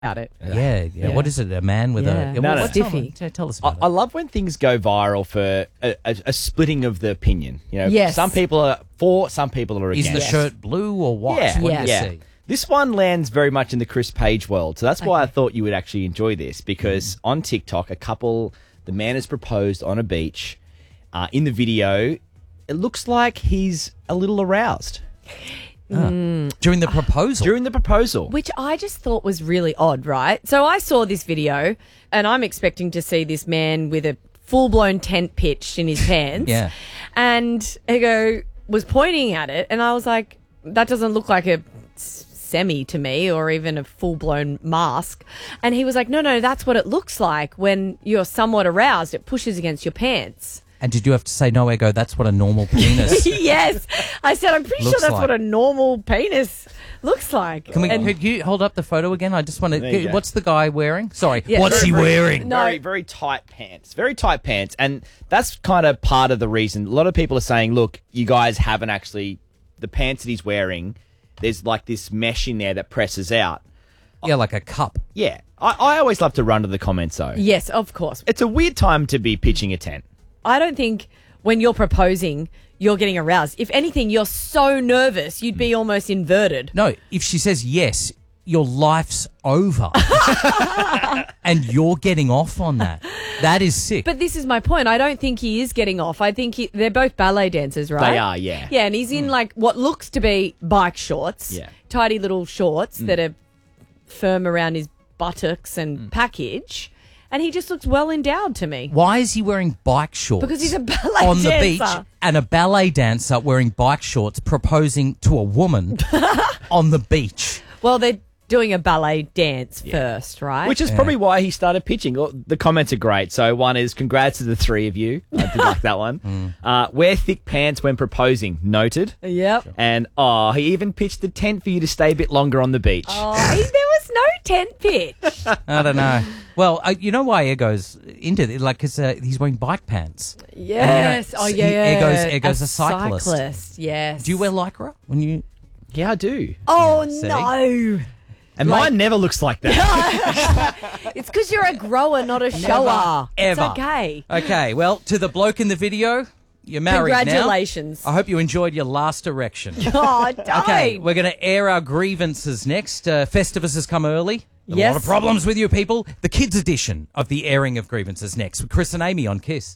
about it. Yeah. What is it? A man with a... No, Stiffy. Tell us about I it. love when things go viral for a splitting of the opinion. You know, Yes. some people are for, some people are Is against. the shirt blue or white? Yeah. What do you Yeah. see? This one lands very much in the Chris Page world. So that's why I thought you would actually enjoy this, because on TikTok, the man has proposed on a beach. In the video, it looks like he's a little aroused During the proposal? during the proposal. Which I just thought was really odd, right? So I saw this video and I'm expecting to see this man with a full-blown tent pitched in his pants. Yeah. And Ego was pointing at it and I was like, that doesn't look like a semi to me or even a full-blown mask. And he was like, no, that's what it looks like when you're somewhat aroused. It pushes against your pants. And did you have to say, no, Ego, that's what a normal penis... Yes. I said, I'm pretty sure Looks that's like. what a normal penis looks like. Could you hold up the photo again? I just want There you to... go. What's the guy wearing? Sorry. Yeah. What's he wearing? No. Very, very tight pants. Very tight pants. And that's kind of part of the reason. A lot of people are saying, look, you guys haven't actually... The pants that he's wearing, there's like this mesh in there that presses out. Yeah, like a cup. Yeah. I always love to run to the comments, though. Yes, of course. It's a weird time to be pitching a tent. I don't think when you're proposing, you're getting aroused. If anything, you're so nervous, you'd be almost inverted. No, if she says yes, your life's over. And you're getting off on that. That is sick. But this is my point. I don't think he is getting off. I think they're both ballet dancers, right? They are, yeah. Yeah, and he's in like what looks to be bike shorts. Yeah. Tidy little shorts that are firm around his buttocks and package. And he just looks well endowed to me. Why is he wearing bike shorts? Because he's a ballet on the dancer. beach, and a ballet dancer wearing bike shorts proposing to a woman on the beach. Well, they're doing a ballet dance first, right? Which is probably why he started pitching. Oh, the comments are great. So one is, congrats to the three of you. I did like that one. Wear thick pants when proposing. Noted. Yep. And, he even pitched the tent for you to stay a bit longer on the beach. Oh, there was no tent pitch. I don't know. Well, you know why Ego's into it? Like, because he's wearing bike pants. Yes. And, Oh, yeah. Ego's a cyclist. Yes. Do you wear Lycra when you... Yeah, I do. Oh, See? no. And mine never looks like that. It's because you're a grower, not a shower. ever. It's okay. Okay, well, to the bloke in the video, you're married Congratulations. now. I hope you enjoyed your last erection. Oh, don't. Okay, we're going to air our grievances next. Festivus has come early. A Yes. lot of problems with you people. The kids' edition of the airing of grievances next with Chris and Amy on Kiss.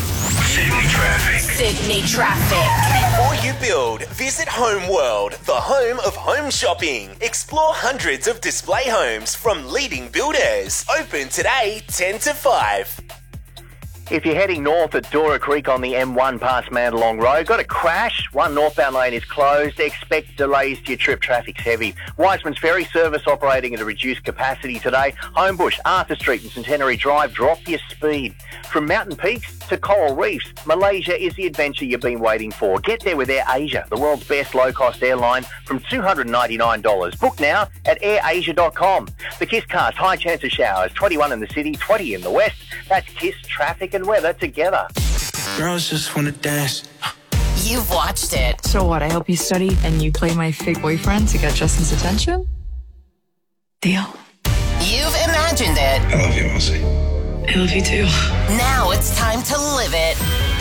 Sydney Traffic. Before you build, visit Home World, the home of home shopping. Explore hundreds of display homes from leading builders. Open today, 10 to 5. If you're heading north at Dora Creek on the M1 past Mandalong Road, got a crash. One northbound lane is closed. Expect delays to your trip. Traffic's heavy. Wiseman's Ferry service operating at a reduced capacity today. Homebush, Arthur Street and Centenary Drive, drop your speed. From Mountain Peaks to Coral Reefs, Malaysia is the adventure you've been waiting for. Get there with AirAsia, the world's best low-cost airline, from $299. Book now at airasia.com. The Kiss Cast, high chance of showers, 21 in the city, 20 in the west. That's Kiss, traffic and weather together. Girls just wanna dance. You've watched it. So what? I hope you study and you play my fake boyfriend to get Justin's attention? Deal. You've imagined it. I love you, Elsie. I love you too. Now it's time to live it.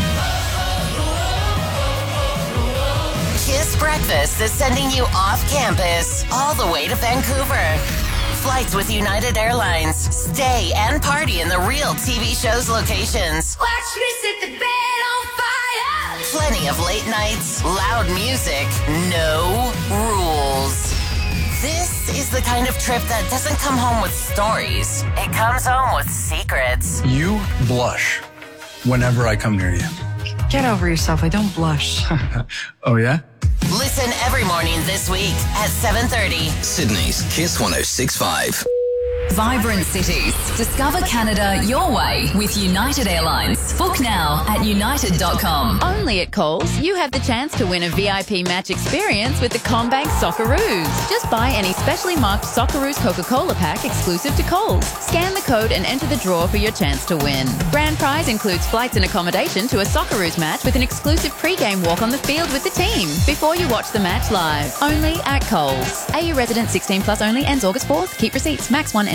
Kiss Breakfast is sending you off campus all the way to Vancouver. Flights with United Airlines. Stay and party in the real TV show's locations. Watch me set the bed on fire. Plenty of late nights, loud music, no rules. This is the kind of trip that doesn't come home with stories. It comes home with secrets. You blush whenever I come near you. Get over yourself. I don't blush. Oh, yeah? Listen every morning this week at 7:30. Sydney's Kiss 106.5. Vibrant cities. Discover Canada your way with United Airlines. Book now at united.com. Only at Coles, you have the chance to win a VIP match experience with the CommBank Socceroos. Just buy any specially marked Socceroos Coca-Cola pack exclusive to Coles. Scan the code and enter the draw for your chance to win. Grand prize includes flights and accommodation to a Socceroos match with an exclusive pre-game walk on the field with the team before you watch the match live. Only at Coles. AU resident 16 plus only ends August 4th. Keep receipts. Max 1